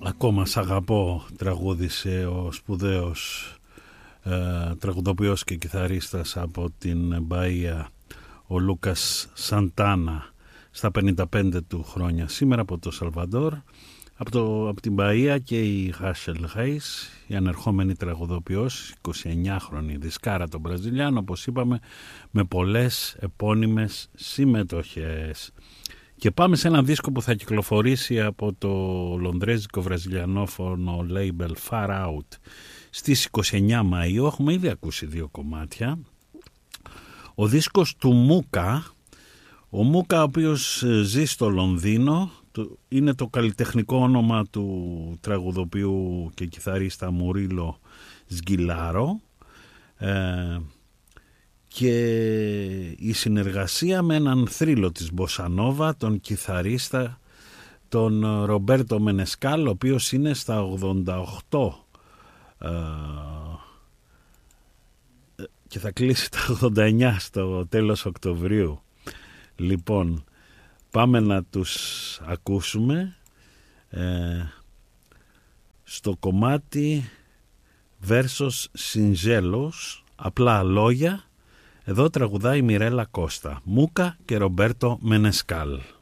«Ακόμα σ' αγαπώ» τραγούδισε ο σπουδαίος τραγουδοποιός και κιθαρίστας από την Μπαΐα, ο Λούκας Σαντάνα, στα 55 του χρόνια σήμερα, από το Σαλβαντόρ, από την Μπαΐα. Και η Χάσελ Χέις, η ανερχόμενη τραγουδοποιός, 29χρονη δισκάρα των Βραζιλιάνων, όπως είπαμε, με πολλές επώνυμες συμμετοχές. Και πάμε σε ένα δίσκο που θα κυκλοφορήσει από το λονδρέζικο βραζιλιανόφωνο label Far Out στις 29 Μαΐου. Έχουμε ήδη ακούσει 2 κομμάτια. Ο δίσκος του Μούκα, ο Μούκα, ο οποίος ζει στο Λονδίνο, είναι το καλλιτεχνικό όνομα του τραγουδοποιού και κιθαρίστα Μουρίλο Σγκιλάρο, και η συνεργασία με έναν θρύλο της Μποσανόβα, τον κιθαρίστα τον Ρομπέρτο Μενεσκάλ, ο οποίος είναι στα 88 και θα κλείσει τα 89 στο τέλος Οκτωβρίου. Λοιπόν, πάμε να τους ακούσουμε στο κομμάτι Versos Singelos, απλά λόγια. Εδώ τραγουδάει η Μιρέλα Κώστα, Μούκα και Ρομπέρτο Μενεσκάλ.